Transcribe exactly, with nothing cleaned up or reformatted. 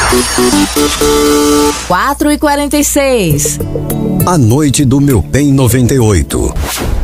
quatro e quarenta e seis. A noite do Meu Bem noventa e oito.